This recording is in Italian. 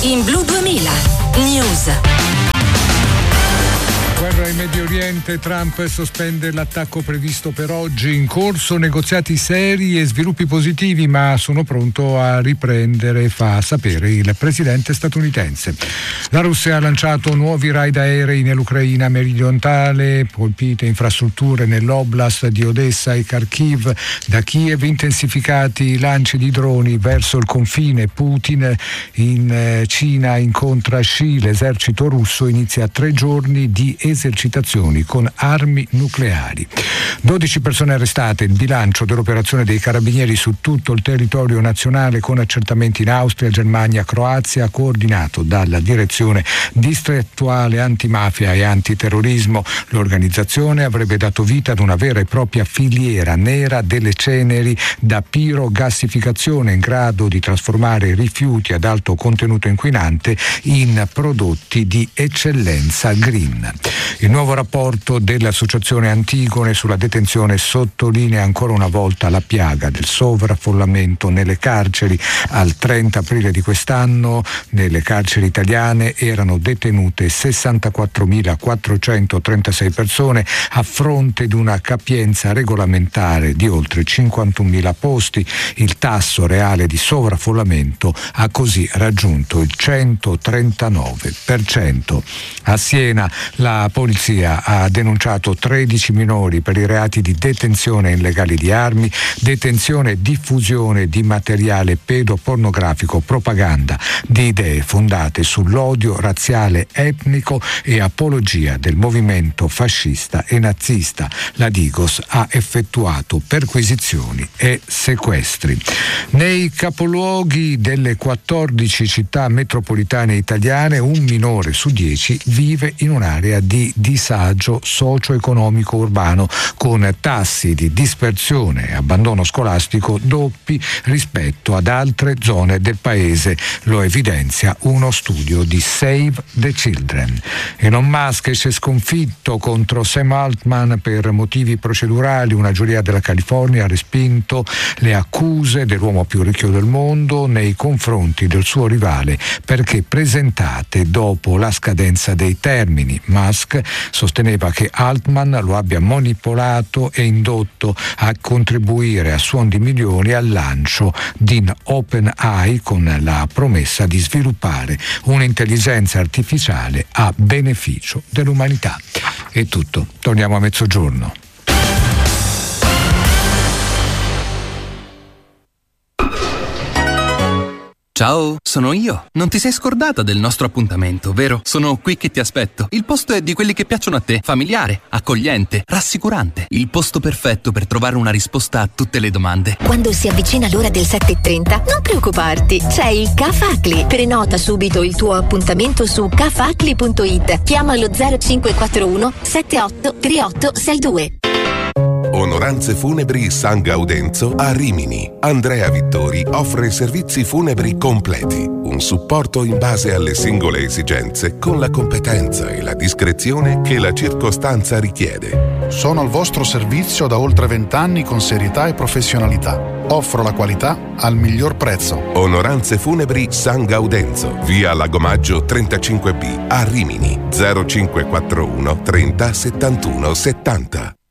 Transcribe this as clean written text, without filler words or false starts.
in Blu 2000 News. Guerra in Medio Oriente, Trump sospende l'attacco previsto per oggi, in corso negoziati seri e sviluppi positivi, ma sono pronto a riprendere, fa sapere il presidente statunitense. La Russia ha lanciato nuovi raid aerei nell'Ucraina meridionale, colpite infrastrutture nell'oblast di Odessa e Kharkiv. Da Kiev intensificati i lanci di droni verso il confine. Putin in Cina incontra Xi, l'esercito russo inizia 3 giorni di esercitazioni con armi nucleari. 12 persone arrestate, il bilancio dell'operazione dei carabinieri su tutto il territorio nazionale con accertamenti in Austria, Germania, Croazia, coordinato dalla direzione distrettuale antimafia e antiterrorismo. L'organizzazione avrebbe dato vita ad una vera e propria filiera nera delle ceneri da pirogassificazione in grado di trasformare rifiuti ad alto contenuto inquinante in prodotti di eccellenza green. Il nuovo rapporto dell'Associazione Antigone sulla detenzione sottolinea ancora una volta la piaga del sovraffollamento nelle carceri. Al 30 aprile di quest'anno nelle carceri italiane erano detenute 64.436 persone a fronte di una capienza regolamentare di oltre 51.000 posti. Il tasso reale di sovraffollamento ha così raggiunto il 139%. A Siena la polizia ha denunciato 13 minori per i reati di detenzione illegale di armi, detenzione e diffusione di materiale pedopornografico, propaganda di idee fondate sull'odio razziale, etnico e apologia del movimento fascista e nazista. La Digos ha effettuato perquisizioni e sequestri. Nei capoluoghi delle 14 città metropolitane italiane, un minore su 10 vive in un'area di disagio socio-economico urbano, con tassi di dispersione e abbandono scolastico doppi rispetto ad altre zone del paese. Lo evidenzia uno studio di Save the Children. Elon Musk esce sconfitto contro Sam Altman per motivi procedurali. Una giuria della California ha respinto le accuse dell'uomo più ricco del mondo nei confronti del suo rivale perché presentate dopo la scadenza dei termini. Musk sosteneva che Altman lo abbia manipolato e indotto a contribuire a suon di milioni al lancio di OpenAI con la promessa di sviluppare un'intelligenza artificiale a beneficio dell'umanità. È tutto, torniamo a mezzogiorno. Ciao, sono io. Non ti sei scordata del nostro appuntamento, vero? Sono qui che ti aspetto. Il posto è di quelli che piacciono a te. Familiare, accogliente, rassicurante. Il posto perfetto per trovare una risposta a tutte le domande. Quando si avvicina l'ora del 7:30, non preoccuparti. C'è il Cafacli. Prenota subito il tuo appuntamento su cafacli.it. Chiama lo 0541 78 3862. Onoranze Funebri San Gaudenzo a Rimini. Andrea Vittori offre servizi funebri completi, un supporto in base alle singole esigenze con la competenza e la discrezione che la circostanza richiede. Sono al vostro servizio da oltre 20 anni con serietà e professionalità. Offro la qualità al miglior prezzo. Onoranze Funebri San Gaudenzo, via Lagomaggio 35B a Rimini, 0541 30 71 70.